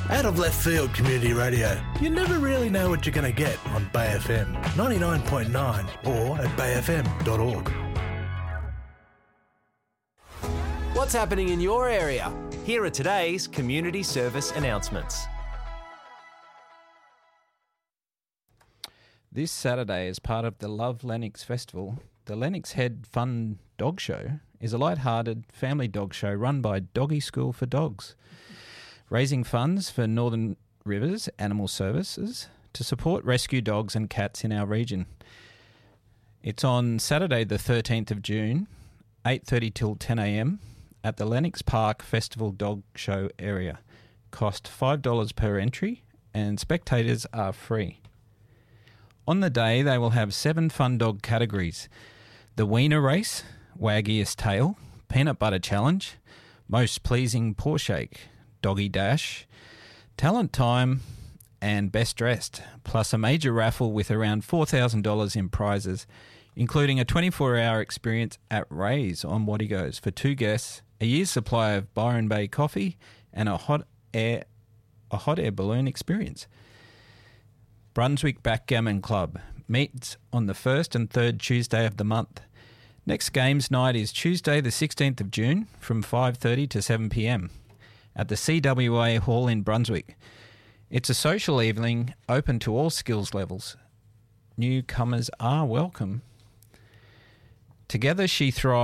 Out of left field community radio. You never really know what you're going to get on Bay FM 99.9 or at bayfm.org. What's happening in your area? Here are today's community service announcements. This Saturday, as part of the Love Lennox Festival, the Lennox Head Fun Dog Show is a light-hearted family dog show run by Doggy School for Dogs, raising funds for Northern Rivers Animal Services to support rescue dogs and cats in our region. It's on Saturday the 13th of June, 8:30 till 10 a.m, at the Lennox Park Festival Dog Show area. Cost $5 per entry and spectators are free. On the day, they will have 7 fun dog categories: the Wiener Race, Waggiest Tail, Peanut Butter Challenge, Most Pleasing Paw Shake, Doggy Dash, Talent Time, and Best Dressed, plus a major raffle with around $4,000 in prizes, including a 24-hour experience at Ray's on Waddigos for 2 guests, a year's supply of Byron Bay coffee, and a hot air balloon experience. Brunswick Backgammon Club meets on the 1st and 3rd Tuesday of the month. Next games night is Tuesday the 16th of June from 5:30 to 7 p.m. at the CWA Hall in Brunswick. It's a social evening open to all skills levels. Newcomers are welcome. Together She Thrives